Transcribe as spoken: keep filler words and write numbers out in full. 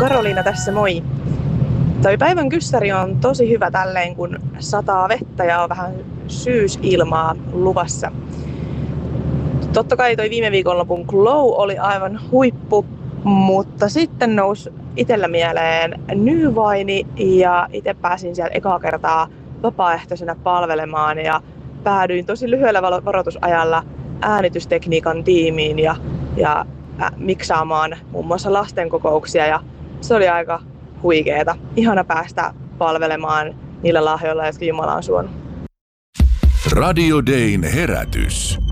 Karoliina tässä, moi. Toi päivän kyssäri on tosi hyvä tälleen, kun sataa vettä ja on vähän syysilmaa luvassa. Totta kai toi viime viikonlopun Glow oli aivan huippu, mutta sitten nousi itsellä mieleen Nyvaini ja itse pääsin siellä ekaa kertaa vapaaehtoisena palvelemaan ja päädyin tosi lyhyellä varoitusajalla äänitystekniikan tiimiin ja, ja äh, miksaamaan muun muassa lastenkokouksia ja se oli aika huikeeta. Ihana päästä palvelemaan niillä lahjoilla, jotka Jumala on suonut. Radio Dayn herätys.